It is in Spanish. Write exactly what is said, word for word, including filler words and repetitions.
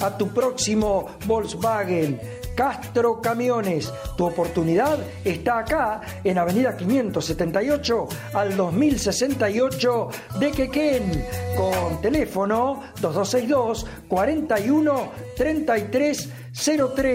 a tu próximo Volkswagen. Castro Camiones, tu oportunidad está acá en Avenida quinientos setenta y ocho al dos mil sesenta y ocho de Quequén, con teléfono dos dos seis dos, cuarenta y uno, treinta y tres cero tres.